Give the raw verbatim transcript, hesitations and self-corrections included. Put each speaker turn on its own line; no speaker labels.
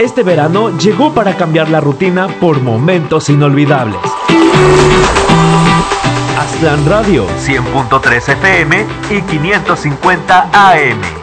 Este verano llegó para cambiar la rutina por momentos inolvidables. Aztlán Radio, cien punto tres F M y quinientos cincuenta A M.